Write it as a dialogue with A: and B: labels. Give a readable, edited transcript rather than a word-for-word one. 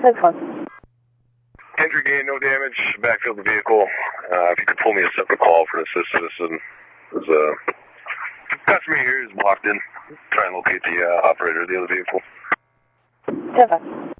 A: 1.
B: Entry gain, no damage. Backfill the vehicle. If you could pull me a separate call for an assist citizen. There's a customer here is blocked in. Try and locate the operator of the other vehicle.
A: 10.